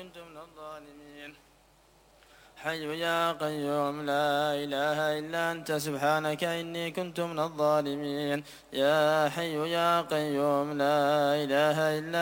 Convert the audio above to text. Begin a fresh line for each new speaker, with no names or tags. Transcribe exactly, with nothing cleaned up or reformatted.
كنت من الظالمين. حي يا قيوم لا إله إلا أنت سبحانك إني كنت من الظالمين. يا حي يا قيوم لا إله إلا